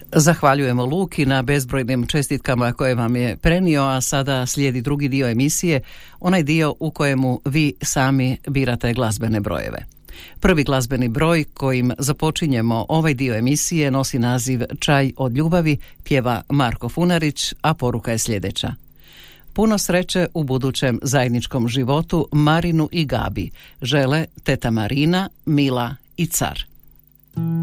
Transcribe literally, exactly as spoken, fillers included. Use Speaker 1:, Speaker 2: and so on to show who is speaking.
Speaker 1: Zahvaljujemo Luki na bezbrojnim čestitkama koje vam je prenio, a sada slijedi drugi dio emisije, onaj dio u kojemu vi sami birate glazbene brojeve. Prvi glazbeni broj kojim započinjemo ovaj dio emisije nosi naziv Čaj od ljubavi, pjeva Marko Funarić, a poruka je sljedeća. Puno sreće u budućem zajedničkom životu Marinu i Gabi žele teta Marina, Mila i Car.